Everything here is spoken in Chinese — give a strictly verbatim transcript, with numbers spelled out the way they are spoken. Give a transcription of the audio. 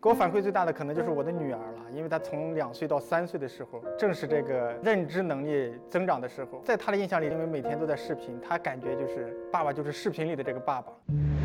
给我反馈最大的可能就是我的女儿了，因为她从两岁到三岁的时候，正是这个认知能力增长的时候，在她的印象里，因为每天都在视频，她感觉就是爸爸就是视频里的这个爸爸。